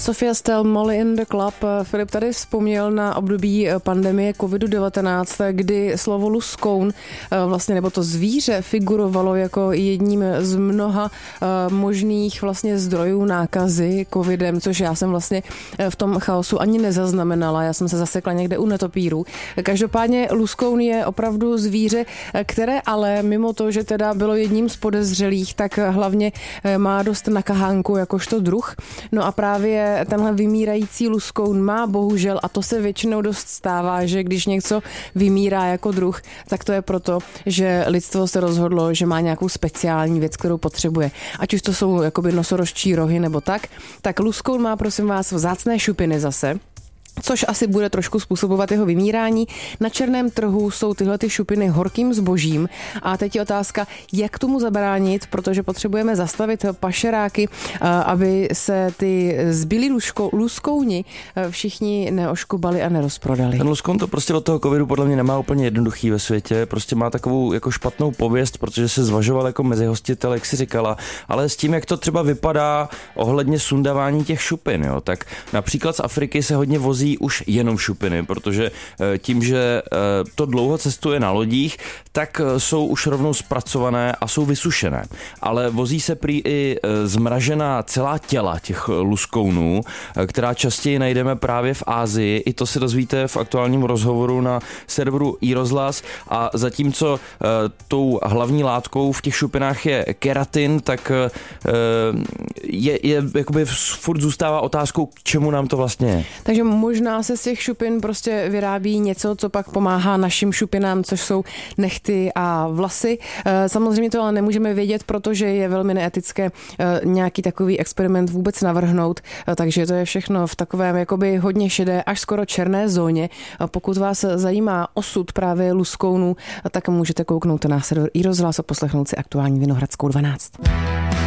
Sofia Stell, Molly in the Club. Filip tady vzpomněl na období pandemie COVID-19, kdy slovo luskoun, vlastně, nebo to zvíře, figurovalo jako jedním z mnoha možných vlastně zdrojů nákazy covidem, což já jsem vlastně v tom chaosu ani nezaznamenala. Já jsem se zasekla někde u netopíru. Každopádně luskoun je opravdu zvíře, které ale mimo to, že teda bylo jedním z podezřelých, tak hlavně má dost na kahánku jakožto druh. No a právě tenhle vymírající luskoun má bohužel, a to se většinou dost stává, že když něco vymírá jako druh, tak to je proto, že lidstvo se rozhodlo, že má nějakou speciální věc, kterou potřebuje. Ať už to jsou jakoby nosorožčí rohy nebo tak luskoun má, prosím vás, vzácné šupiny zase, což asi bude trošku způsobovat jeho vymírání. Na černém trhu jsou tyhle ty šupiny horkým zbožím a teď je otázka, jak tomu zabránit, protože potřebujeme zastavit pašeráky, aby se ty zbylí luskouni všichni neoškubali a nerozprodali. Ten luskoun to prostě od toho covidu podle mě nemá úplně jednoduchý ve světě, prostě má takovou jako špatnou pověst, protože se zvažoval jako mezihostitel, jak si říkala, ale s tím, jak to třeba vypadá ohledně sundávání těch šupin, jo, tak například z Afriky se hodně vozí už jenom šupiny, protože tím, že to dlouho cestuje na lodích, tak jsou už rovnou zpracované a jsou vysušené. Ale vozí se prý i zmražená celá těla těch luskounů, která častěji najdeme právě v Asii. I to se dozvíte v aktuálním rozhovoru na serveru iRozhlas. A zatímco tou hlavní látkou v těch šupinách je keratin, tak je jakoby furt zůstává otázkou, k čemu nám to vlastně je. Takže možná se z těch šupin prostě vyrábí něco, co pak pomáhá našim šupinám, což jsou nehty a vlasy. Samozřejmě to ale nemůžeme vědět, protože je velmi neetické nějaký takový experiment vůbec navrhnout, takže to je všechno v takovém jakoby hodně šedé, až skoro černé zóně. Pokud vás zajímá osud právě luskounů, tak můžete kouknout na server iRozhlas a poslechnout si aktuální Vinohradskou 12.